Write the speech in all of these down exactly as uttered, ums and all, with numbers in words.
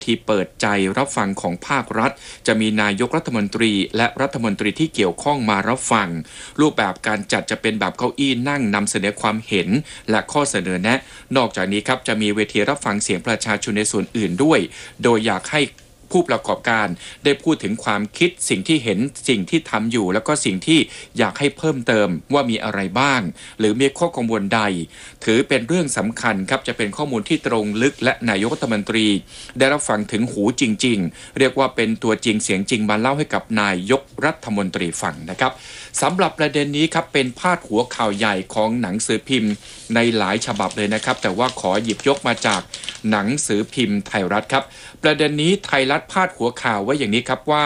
ที่เปิดใจรับฟังของภาครัฐจะมีนายกรัฐมนตรีและรัฐมนตรีที่เกี่ยวข้องมารับฟังรูปแบบการจัดจะเป็นแบบเก้าอี้นั่งนำเสนอความเห็นและข้อเสนอแนะนอกจากนี้ครับจะมีเวทีรับฟังเสียงประชาชนในส่วนอื่นด้วยโดยอยากให้ผู้ประกอบการได้พูดถึงความคิดสิ่งที่เห็นสิ่งที่ทำอยู่แล้วก็สิ่งที่อยากให้เพิ่มเติมว่ามีอะไรบ้างหรือมีข้อกังวลใดถือเป็นเรื่องสำคัญครับจะเป็นข้อมูลที่ตรงลึกและนายกรัฐมนตรีได้รับฟังถึงหูจริงๆเรียกว่าเป็นตัวจริงเสียงจริงมาเล่าให้กับนายกรัฐมนตรีฟังนะครับสำหรับประเด็นนี้ครับเป็นพาดหัวข่าวใหญ่ของหนังสือพิมพ์ในหลายฉบับเลยนะครับแต่ว่าขอหยิบยกมาจากหนังสือพิมพ์ไทยรัฐครับประเด็นนี้ไทยรัฐพาดหัวข่าวไว้อย่างนี้ครับว่า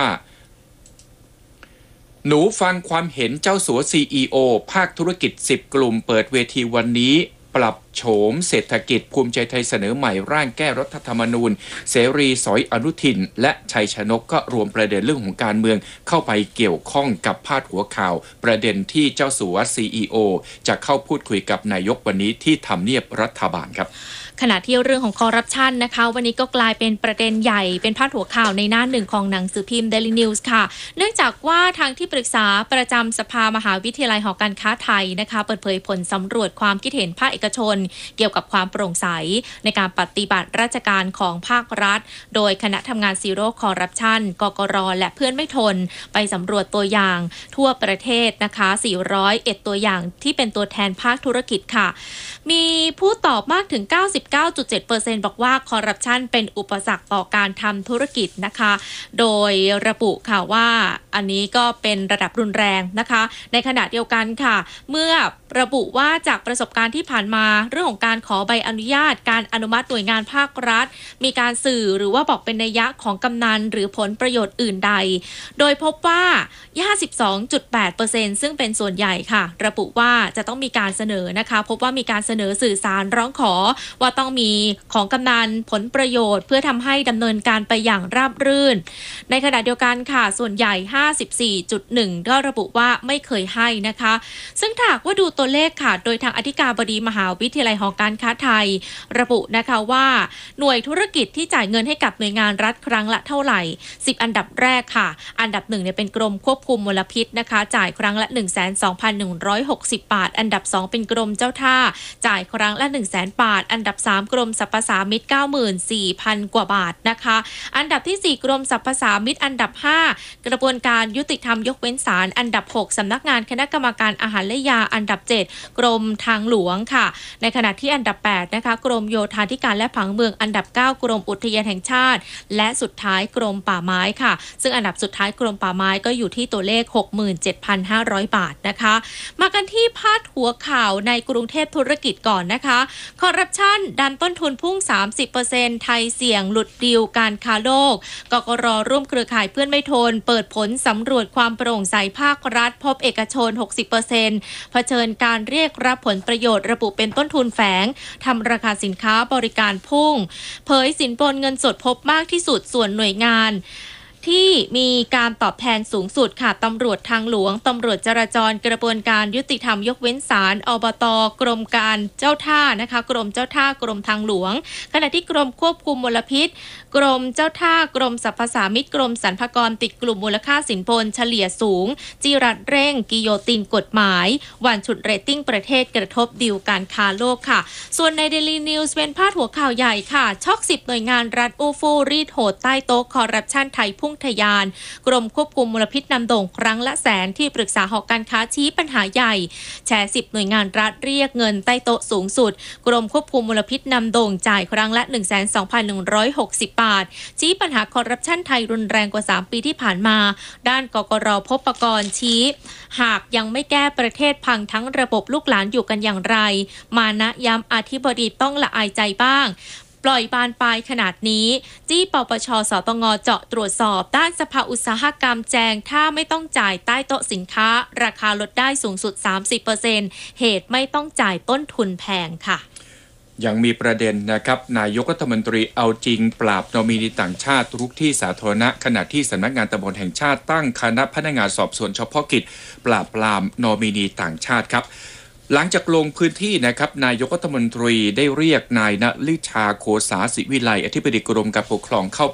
หนูฟังความเห็นเจ้าสัว ซี อี โอ ภาคธุรกิจสิบกลุ่มเปิดเวทีวันนี้ปรับโฉมเศรษฐกิจภูมิใจไทยเสนอใหม่ร่างแก้รัฐธรรมนูญเสรีสอยอนุทินและชัยชนกก็รวมประเด็นเรื่องของการเมืองเข้าไปเกี่ยวข้องกับพาดหัวข่าวประเด็นที่เจ้าสัว ซี อี โอ จะเข้าพูดคุยกับนายกวันนี้ที่ทำเนียบรัฐบาลครับขณะที่เรื่องของคอร์รัปชันนะคะวันนี้ก็กลายเป็นประเด็นใหญ่เป็นพาดหัวข่าวในหน้าหนึ่งของหนังสือพิมพ์ Daily News ค่ะเนื่องจากว่าทางที่ปรึกษาประจำสภามหาวิทยาลัยหอการค้าไทยนะคะเปิดเผยผลสำรวจความคิดเห็นภาคเอกชนเกี่ยวกับความโปร่งใสในการปฏิบัติราชการของภาครัฐโดยคณะทำงานซีโร่คอร์รัปชันกกร.และเพื่อนไม่ทนไปสำรวจตัวอย่างทั่วประเทศนะคะสี่ร้อยเอ็ดตัวอย่างที่เป็นตัวแทนภาคธุรกิจค่ะมีผู้ตอบมากถึง เก้าสิบเก้าจุดเจ็ดเปอร์เซ็นต์ บอกว่าคอร์รัปชันเป็นอุปสรรคต่อการทำธุรกิจนะคะโดยระบุค่ะว่าอันนี้ก็เป็นระดับรุนแรงนะคะในขณะเดียวกันค่ะเมื่อระบุว่าจากประสบการณ์ที่ผ่านมาเรื่องของการขอใบอนุญาตการอนุมัติหน่วยงานภาครัฐมีการสื่อหรือว่าบอกเป็นนัยยะของกำนันหรือผลประโยชน์อื่นใดโดยพบว่า ห้าสิบสองจุดแปดเปอร์เซ็นต์ ซึ่งเป็นส่วนใหญ่ค่ะระบุว่าจะต้องมีการเสนอนะคะพบว่ามีการเสนอสื่อสารร้องขอว่าต้องมีของกำนันผลประโยชน์เพื่อทำให้ดำเนินการไปอย่างราบรื่นในขณะเดียวกันค่ะส่วนใหญ่ ห้าสิบสี่จุดหนึ่ง ก็ระบุว่าไม่เคยให้นะคะซึ่งถ้าหากว่าดูตัวเลขค่ะโดยทางอธิการบดีมหาวิทยาลัยหอการค้าไทยระบุนะคะว่าหน่วยธุรกิจที่จ่ายเงินให้กับหน่วยงานรัฐครั้งละเท่าไหร่สิบอันดับแรกค่ะอันดับหนึ่งเนี่ยเป็นกรมควบคุมมลพิษนะคะจ่ายครั้งละ หนึ่งแสนสองพันหนึ่งร้อยหกสิบ บาทอันดับสองเป็นกรมเจ้าท่าจ่ายครั้งละ หนึ่งแสน บาทอันดับสามกรมสรรพสามิต เก้าหมื่นสี่พัน กว่าบาทนะคะอันดับที่สี่กรมสรรพสามิตอันดับห้ากระบวนการยุติธรรมยกเว้นศาลอันดับหกสำนักงานคณะกรรมการอาหารและยาอันดับเจ็ดกรมทางหลวงค่ะในขณะที่อันดับแปดนะคะกรมโยธาธิการและผังเมืองอันดับเก้ากรมอุทยานแห่งชาติและสุดท้ายกรมป่าไม้ค่ะซึ่งอันดับสุดท้ายกรมป่าไม้ก็อยู่ที่ตัวเลข หกหมื่นเจ็ดพันห้าร้อย บาทนะคะมากันที่พาดหัวข่าวในกรุงเทพธุรกิจก่อนนะคะคอร์รัปชันดันต้นทุนพุ่ง สามสิบเปอร์เซ็นต์ ไทยเสี่ยงหลุดดีลการค้าโลกกกร.ร่วมเครือข่ายเพื่อนไม่ทนเปิดผลสำรวจความโปร่งใสภาครัฐพบเอกชน หกสิบเปอร์เซ็นต์ เผชิญการเรียกรับผลประโยชน์ระบุเป็นต้นทุนแฝงทำราคาสินค้าบริการพุ่งเผยสินบนเงินสดพบมากที่สุดส่วนหน่วยงานที่มีการตอบแทนสูงสุดค่ะตำรวจทางหลวงตำรวจจราจรกระบวนการยุติธรรมยกเว้นศาลอบต.กรมการเจ้าท่านะคะกรมเจ้าท่ากรมทางหลวงขณะที่กรมควบคุมมลพิษกรมเจ้าท่ากรมสรรพสามิตกรมสรรพากรติดกลุ่มมูลค่าสินบนเฉลี่ยสูงจิรัตเร่งกิโยตินกฎหมายวันฉุดเรตติ้งประเทศกระทบดีลการค้าโลกค่ะส่วนใน Daily News เป็นพาดหัวข่าวใหญ่ค่ะช็อกสิบหน่วยงานรัฐอู้ฟู่รีดโหดใต้โต๊ะคอร์รัปชันไทยพุ่งทะยานกรมควบคุมมลพิษนำโด่งครั้งละแสนที่ปรึกษาหอการค้าชี้ปัญหาใหญ่แชร์สิบหน่วยงานรัฐเรียกเงินใต้โต๊ะสูงสุดกรมควบคุมมลพิษนำโด่งจ่ายครั้งละ หนึ่งแสนสองพันหนึ่งร้อยหกสิบ บาทชี้ปัญหาคอร์รัปชันไทยรุนแรงกว่าสามปีที่ผ่านมาด้านกกร.พบปกรณ์ชี้หากยังไม่แก้ประเทศพังทั้งระบบลูกหลานอยู่กันอย่างไรมานะย้ำอธิบดีต้องละอายใจบ้างปล่อยบานปลายขนาดนี้จี้ปปช.สตง.เจาะตรวจสอบด้านสภาอุตสาหกรรมแจงถ้าไม่ต้องจ่ายใต้โต๊ะสินค้าราคาลดได้สูงสุด สามสิบเปอร์เซ็นต์ เหตุไม่ต้องจ่ายต้นทุนแพงค่ะยังมีประเด็นนะครับนายกรัฐมนตรีเอาจริงปราบนอมินีต่างชาติทุกที่สาธารณะขณะที่สำนักงานตำรวจแห่งชาติตั้งคณะพนักงานสอบสวนเฉพาะกิจปราบปรามนอมินีต่างชาติครับหลังจากลงพื้นที่นะครับนายกรัฐมนตรีได้เรียกนายณฤชาโคสาศิวิไลอธิบดีกรมการปกครองเข้า